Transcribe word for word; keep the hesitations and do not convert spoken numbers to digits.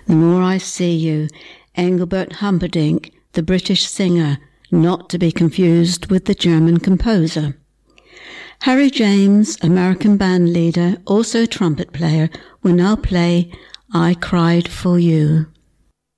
The More I See You, Engelbert Humperdinck, the British singer, not to be confused with the German composer. Harry James, American band leader, also trumpet player, will now play I Cried for You.